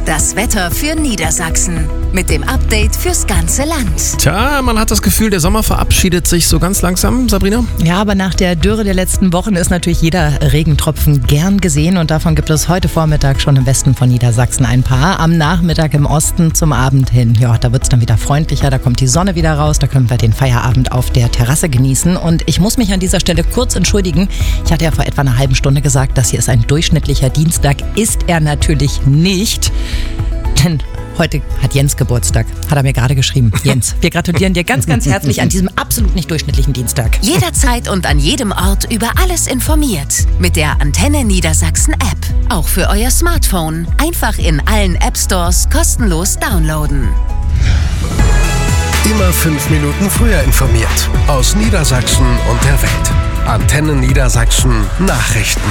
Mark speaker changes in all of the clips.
Speaker 1: das Wetter für Niedersachsen. Mit dem Update fürs ganze Land.
Speaker 2: Tja, man hat das Gefühl, der Sommer verabschiedet sich so ganz langsam, Sabrina.
Speaker 3: Ja, aber nach der Dürre der letzten Wochen ist natürlich jeder Regentropfen gern gesehen. Und davon gibt es heute Vormittag schon im Westen von Niedersachsen ein paar. Am Nachmittag im Osten zum Abend hin. Ja, da wird es dann wieder freundlicher, da kommt die Sonne wieder raus. Da können wir den Feierabend auf der Terrasse genießen. Und ich muss mich an dieser Stelle kurz entschuldigen. Ich hatte ja vor etwa einer halben Stunde gesagt, das hier ist ein durchschnittlicher Dienstag. Ist er natürlich nicht. Denn heute hat Jens Geburtstag, hat er mir gerade geschrieben. Jens, wir gratulieren dir ganz, ganz herzlich an diesem absolut nicht durchschnittlichen Dienstag.
Speaker 1: Jederzeit und an jedem Ort über alles informiert. Mit der Antenne Niedersachsen App. Auch für euer Smartphone. Einfach in allen App Stores kostenlos downloaden.
Speaker 4: Immer 5 Minuten früher informiert. Aus Niedersachsen und der Welt. Antenne Niedersachsen Nachrichten.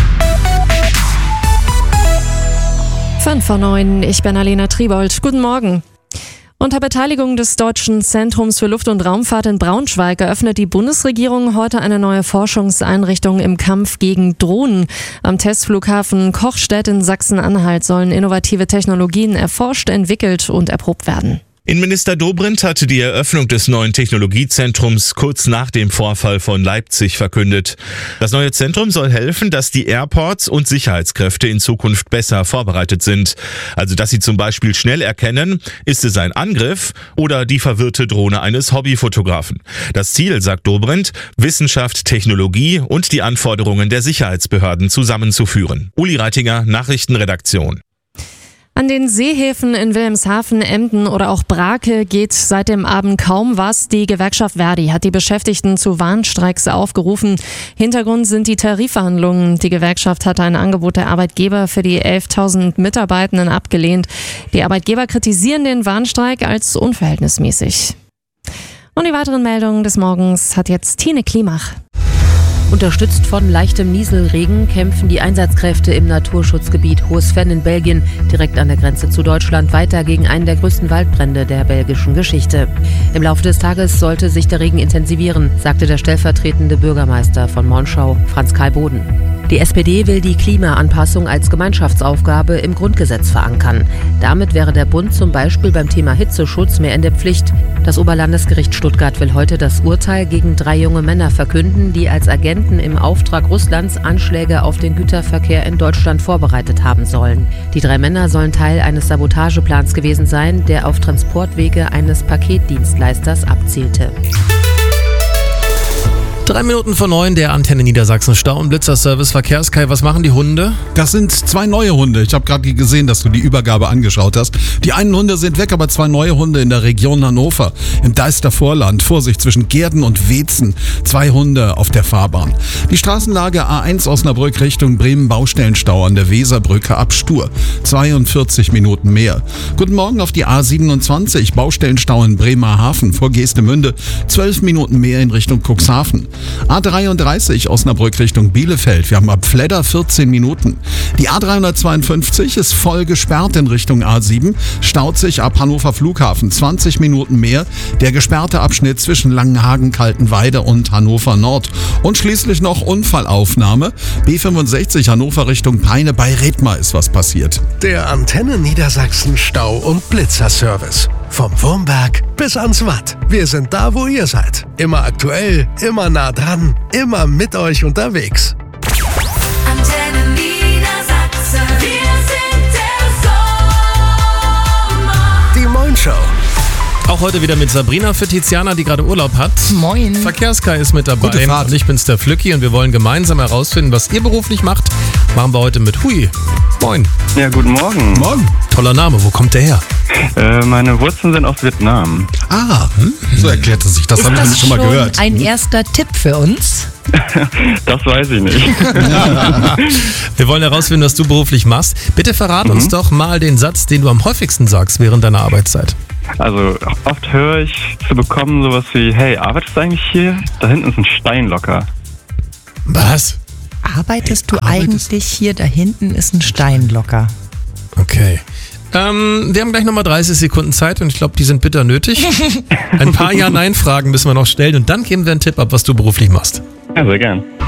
Speaker 5: 5:09, ich bin Alena Triebold. Guten Morgen. Unter Beteiligung des Deutschen Zentrums für Luft- und Raumfahrt in Braunschweig eröffnet die Bundesregierung heute eine neue Forschungseinrichtung im Kampf gegen Drohnen. Am Testflughafen Kochstedt in Sachsen-Anhalt sollen innovative Technologien erforscht, entwickelt und erprobt werden.
Speaker 6: Innenminister Dobrindt hatte die Eröffnung des neuen Technologiezentrums kurz nach dem Vorfall von Leipzig verkündet. Das neue Zentrum soll helfen, dass die Airports und Sicherheitskräfte in Zukunft besser vorbereitet sind. Also, dass sie zum Beispiel schnell erkennen, ist es ein Angriff oder die verwirrte Drohne eines Hobbyfotografen. Das Ziel, sagt Dobrindt, Wissenschaft, Technologie und die Anforderungen der Sicherheitsbehörden zusammenzuführen. Uli Reitinger, Nachrichtenredaktion.
Speaker 5: An den Seehäfen in Wilhelmshaven, Emden oder auch Brake geht seit dem Abend kaum was. Die Gewerkschaft Verdi hat die Beschäftigten zu Warnstreiks aufgerufen. Hintergrund sind die Tarifverhandlungen. Die Gewerkschaft hatte ein Angebot der Arbeitgeber für die 11.000 Mitarbeitenden abgelehnt. Die Arbeitgeber kritisieren den Warnstreik als unverhältnismäßig. Und die weiteren Meldungen des Morgens hat jetzt Tine Klimach.
Speaker 7: Unterstützt von leichtem Nieselregen kämpfen die Einsatzkräfte im Naturschutzgebiet Hohes Venn in Belgien, direkt an der Grenze zu Deutschland, weiter gegen einen der größten Waldbrände der belgischen Geschichte. Im Laufe des Tages sollte sich der Regen intensivieren, sagte der stellvertretende Bürgermeister von Monschau, Franz Karl Boden. Die SPD will die Klimaanpassung als Gemeinschaftsaufgabe im Grundgesetz verankern. Damit wäre der Bund zum Beispiel beim Thema Hitzeschutz mehr in der Pflicht. Das Oberlandesgericht Stuttgart will heute das Urteil gegen 3 junge Männer verkünden, die als Agenten im Auftrag Russlands Anschläge auf den Güterverkehr in Deutschland vorbereitet haben sollen. Die 3 Männer sollen Teil eines Sabotageplans gewesen sein, der auf Transportwege eines Paketdienstleisters abzielte.
Speaker 2: 9:03, der Antenne Niedersachsen Stau- und Blitzerservice. Verkehrskai, was machen die Hunde?
Speaker 8: Das sind 2 neue Hunde. Ich habe gerade gesehen, dass du die Übergabe angeschaut hast. Die einen Hunde sind weg, aber 2 neue Hunde in der Region Hannover. Im Deistervorland. Vorsicht, zwischen Gehrden und Weetzen. 2 Hunde auf der Fahrbahn. Die Straßenlage A1 Osnabrück Richtung Bremen, Baustellenstau an der Weserbrücke ab Stur. 42 Minuten mehr. Guten Morgen auf die A27. Baustellenstau in Bremerhaven vor Geestemünde. 12 Minuten mehr in Richtung Cuxhaven. A33 Osnabrück Richtung Bielefeld. Wir haben ab Fledder 14 Minuten. Die A352 ist voll gesperrt in Richtung A7. Staut sich ab Hannover Flughafen 20 Minuten mehr. Der gesperrte Abschnitt zwischen Langenhagen, Kaltenweide und Hannover Nord. Und schließlich noch Unfallaufnahme. B65 Hannover Richtung Peine bei Redmar ist was passiert.
Speaker 4: Der Antenne Niedersachsen Stau- und Blitzerservice. Vom Wurmberg bis ans Watt. Wir sind da, wo ihr seid. Immer aktuell, immer nah dran, immer mit euch unterwegs.
Speaker 1: Antenne Niedersachsen. Wir sind der Sommer.
Speaker 4: Die Moin-Show.
Speaker 2: Auch heute wieder mit Sabrina für Tiziana, die gerade Urlaub hat.
Speaker 3: Moin.
Speaker 2: Verkehrskai ist mit dabei.
Speaker 8: Gute Fahrt.
Speaker 2: Und ich bin's, der Flücki, und wir wollen gemeinsam herausfinden, was ihr beruflich macht. Machen wir heute mit Hui. Moin.
Speaker 9: Ja, guten Morgen.
Speaker 8: Morgen.
Speaker 2: Toller Name, wo kommt der her?
Speaker 9: Meine Wurzeln sind aus Vietnam.
Speaker 8: So erklärte sich das. Haben wir nämlich schon mal gehört.
Speaker 3: Ein erster Tipp für uns?
Speaker 9: Das weiß ich nicht.
Speaker 2: Wir wollen herausfinden, was du beruflich machst. Bitte verrat uns doch mal den Satz, den du am häufigsten sagst während deiner Arbeitszeit.
Speaker 9: Also oft höre ich zu bekommen sowas wie, hey, arbeitest du eigentlich hier? Da hinten ist ein Stein locker.
Speaker 2: Was?
Speaker 3: Arbeitest du eigentlich hier? Da hinten ist ein Stein locker.
Speaker 2: Okay. Wir haben gleich nochmal 30 Sekunden Zeit und ich glaube, die sind bitter nötig. Ein paar Ja-Nein-Fragen müssen wir noch stellen und dann geben wir einen Tipp ab, was du beruflich machst.
Speaker 9: Ja, sehr gern.